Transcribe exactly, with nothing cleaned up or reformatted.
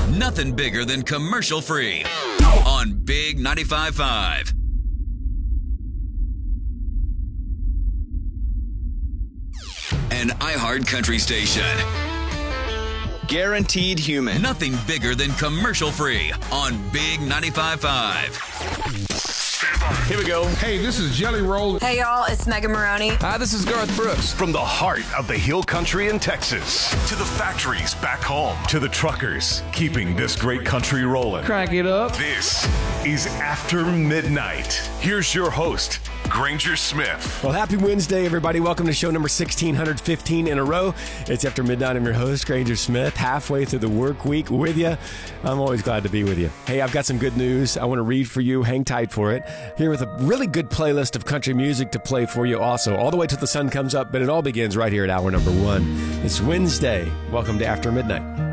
Nothing bigger than commercial free on Big ninety-five point five. An iHeart Country station. Guaranteed human. Nothing bigger than commercial free on Big ninety-five point five. Here we go. Hey, this is Jelly Roll. Hey, y'all, it's Megan Maroney. Hi, this is Garth Brooks. From the heart of the Hill Country in Texas to the factories back home to the truckers keeping this great country rolling. Crank it up. This is After Midnight. Here's your host, Granger Smith. Well, happy Wednesday, everybody. Welcome to show number sixteen fifteen in a row. It's After Midnight. I'm your host, Granger Smith, halfway through the work week with you. I'm always glad to be with you. Hey, I've got some good news I want to read for you. Hang tight for it. Here with a really good playlist of country music to play for you also, all the way till the sun comes up, but it all begins right here at hour number one. It's Wednesday. Welcome to After Midnight.